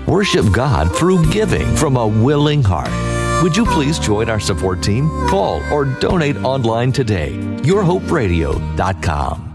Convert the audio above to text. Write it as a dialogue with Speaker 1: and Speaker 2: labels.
Speaker 1: Worship God through giving from a willing heart. Would you please join our support team? Call or donate online today. YourHopeRadio.com.